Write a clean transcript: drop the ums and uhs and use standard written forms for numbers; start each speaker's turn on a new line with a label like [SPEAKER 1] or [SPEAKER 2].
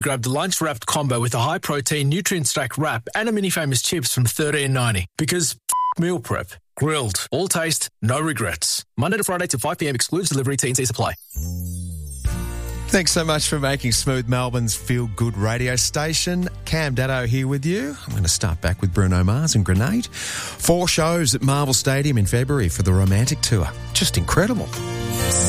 [SPEAKER 1] Grab the lunch-wrapped combo with a high-protein, nutrient-stacked wrap and a mini-famous chips from $13.90. Because meal prep. Grilled. All taste, no regrets. Monday to Friday till 5 p.m. Excludes delivery. T&Cs apply.
[SPEAKER 2] Thanks so much for making Smooth Melbourne's feel-good radio station. Cam Daddo here with you. I'm going to start back with Bruno Mars and Grenade. 4 shows at Marvel Stadium in February for the Romantic Tour. Just incredible.